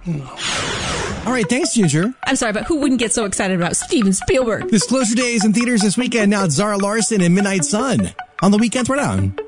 All right, thanks, Ginger. I'm sorry, but who wouldn't get so excited about Steven Spielberg? Disclosure Day is in theaters this weekend. Now it's Zara Larson and Midnight Sun. On the weekends, we're down.